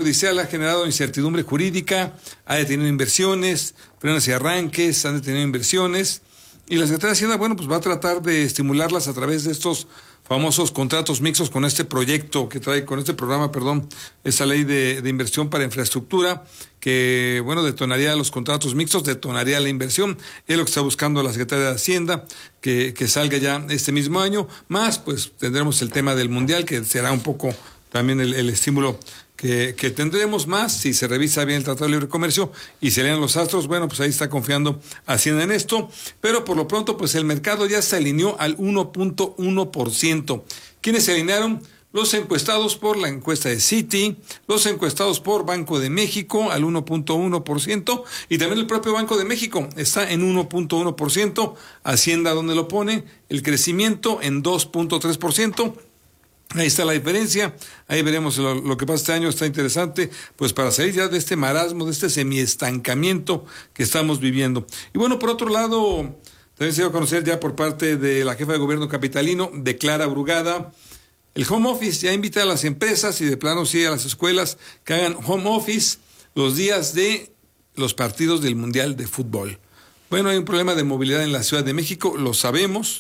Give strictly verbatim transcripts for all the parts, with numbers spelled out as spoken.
Judicial ha generado incertidumbre jurídica, ha detenido inversiones, frenos y arranques, han detenido inversiones, y la Secretaría de Hacienda, bueno, pues va a tratar de estimularlas a través de estos famosos contratos mixtos con este proyecto que trae, con este programa, perdón, esa ley de, de inversión para infraestructura, que, bueno, detonaría los contratos mixtos, detonaría la inversión, es lo que está buscando la Secretaría de Hacienda, que, que salga ya este mismo año, más, pues, tendremos el tema del Mundial, que será un poco también el, el estímulo que, que tendremos más, si se revisa bien el Tratado de Libre Comercio y se lean los astros, bueno, pues ahí está confiando Hacienda en esto, pero por lo pronto, pues el mercado ya se alineó al uno punto uno por ciento. ¿Quiénes se alinearon? Los encuestados por la encuesta de Citi, los encuestados por Banco de México al uno punto uno por ciento, y también el propio Banco de México está en uno punto uno por ciento, Hacienda, ¿dónde lo pone? El crecimiento en dos punto tres por ciento. Ahí está la diferencia, ahí veremos lo, lo que pasa este año, está interesante, pues para salir ya de este marasmo, de este semiestancamiento que estamos viviendo. Y bueno, por otro lado, también se dio a conocer ya por parte de la jefa de gobierno capitalino, de Clara Brugada, el home office. Ya invita a las empresas y de plano sí a las escuelas que hagan home office los días de los partidos del Mundial de Fútbol. Bueno, hay un problema de movilidad en la Ciudad de México, lo sabemos.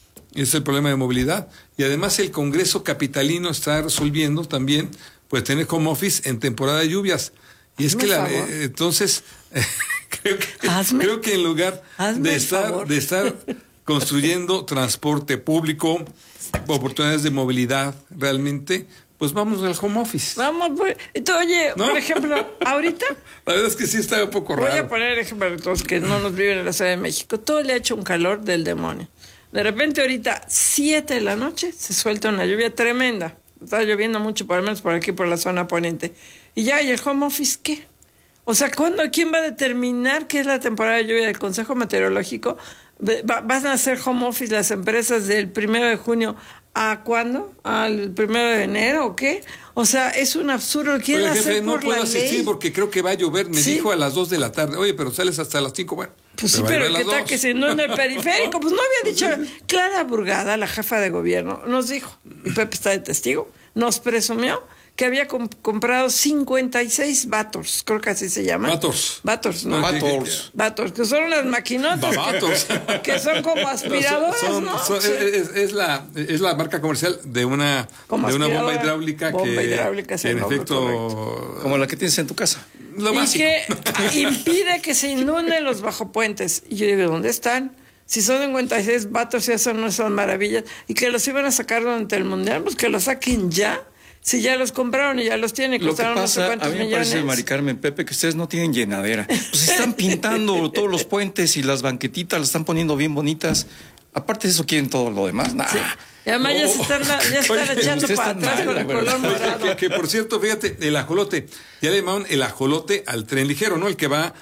Es el problema de movilidad, y además el Congreso capitalino está resolviendo también, pues, tener home office en temporada de lluvias. Y es Hazme que la, favor. eh, entonces eh, creo que Hazme- creo que en lugar hazme de el estar favor. de estar construyendo transporte público, oportunidades de movilidad realmente, pues vamos al home office. Vamos, pues, entonces, oye, ¿No? por ejemplo, ahorita La verdad es que sí está un poco voy a raro. poner ejemplo para todos que no nos viven en la Ciudad de México. Todo le ha hecho un calor del demonio. De repente ahorita, siete de la noche, se suelta una lluvia tremenda. Está lloviendo mucho, por lo menos por aquí, por la zona poniente. Y ya, ¿y el home office qué? O sea, ¿cuándo, quién va a determinar qué es la temporada de lluvia del Consejo Meteorológico? Va- ¿Van a hacer home office las empresas del primero de junio a cuándo? ¿Al primero de enero o qué? O sea, es un absurdo. ¿Quién Oye, hace jefe, no por puedo la asistir ley? porque creo que va a llover. Me Sí. dijo a las dos de la tarde. Oye, pero sales hasta las cinco. Bueno, Pues sí, va a pero llover a ¿qué las tal dos. que se inunda el periférico? Pues no había dicho. Clara Brugada, la jefa de gobierno, nos dijo, y Pepe está de testigo, nos presumió que había comp- comprado cincuenta y seis Vators, creo que así se llaman. Vators. Vators, ¿no? Vators. Vators, que son unas maquinotas. Babatos. Que son como aspiradoras, Son- ¿no? son- Sí. es, es la, es la marca comercial de una, Como de una bomba aspiradora. hidráulica Bomba que, hidráulica es que el en nombre efecto Como la que tienes en tu casa. lo Y básico. que impide que se inunden los bajopuentes. Y yo digo, ¿dónde están? Si son cincuenta y seis vatos, ya son esas maravillas. Y que los iban a sacar durante el Mundial, pues que los saquen ya. Si ya los compraron y ya los tienen, Lo que costaron no sé pasa, a cuántos mí me millones. parece, Mari Carmen, Pepe, que ustedes no tienen llenadera. Pues están pintando todos los puentes y las banquetitas, las están poniendo bien bonitas. Aparte de eso, quieren todo lo demás. Nah. Sí. Y además ya se están, ya están Oye, echando ustedes para están atrás mal, con la el verdad. color Oye, morado. que, que por cierto, fíjate, el ajolote, ya le llamaron el ajolote al tren ligero, ¿no? El que va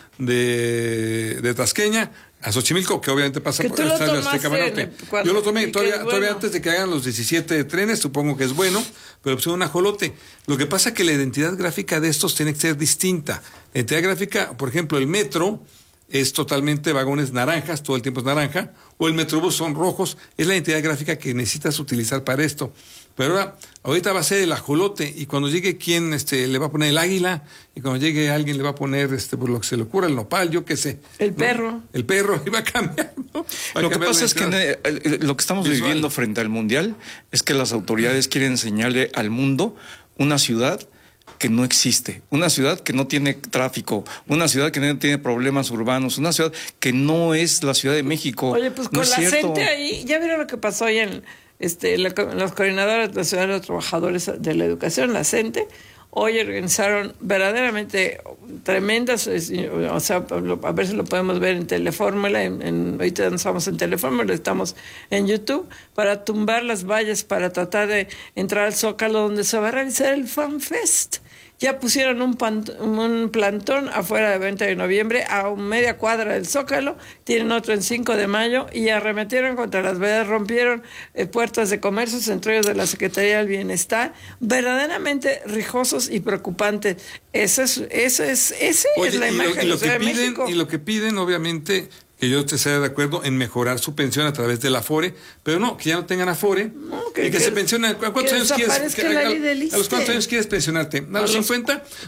de, de Tasqueña a Xochimilco, que obviamente pasa Que por tú lo el Estadio tomaste Azteca Banorte. en el- cuando- Yo lo y tomé que todavía, es bueno. todavía antes de que hagan los diecisiete trenes, supongo que es bueno, pero pues un ajolote. Lo que pasa es que la identidad gráfica de estos tiene que ser distinta. La identidad gráfica, por ejemplo, el metro es totalmente vagones naranjas, todo el tiempo es naranja, o el metrobús son rojos, es la identidad gráfica que necesitas utilizar para esto. Pero ahora, ahorita va a ser el ajolote, y cuando llegue quien este, le va a poner el águila, y cuando llegue alguien le va a poner, este, por lo que se le ocurra, el nopal, yo qué sé. El ¿no? perro. El perro, y va a cambiar, ¿no? Va a Lo que cambiar pasa la es que identidad. eh, eh, lo que estamos Visual. viviendo frente al Mundial es que las autoridades quieren enseñarle al mundo una ciudad que no existe, una ciudad que no tiene tráfico, una ciudad que no tiene problemas urbanos, una ciudad que no es la Ciudad de México. Oye, pues No con es la cierto. gente ahí, ya vieron lo que pasó hoy en este, la, las coordinadoras nacionales de trabajadores de la educación, la CENTE, hoy organizaron verdaderamente tremendas, es, o sea, a ver si lo podemos ver en Telefórmula, en, en, ahorita no estamos en Telefórmula, estamos en YouTube, para tumbar las vallas, para tratar de entrar al Zócalo donde se va a realizar el Fan Fest. Ya pusieron un, pan, un plantón afuera de veinte de noviembre a media cuadra del Zócalo, tienen otro en cinco de mayo y arremetieron contra las vedas, rompieron eh, puertas de comercios, entre ellos de la Secretaría del Bienestar, verdaderamente rijosos y preocupantes. Esa es, eso es, ese Oye, es la y imagen lo, y de lo la Ciudad que de piden, México. y lo que piden, obviamente, que yo te sea de acuerdo en mejorar su pensión a través del Afore, pero no, que ya no tengan Afore, No, que- y que, que- se pensionen. ¿A cuántos que años quieres? desaparezca que- la a, ley del a los cuántos ISSSTE. años quieres pensionarte? ¿A los A los- cincuenta?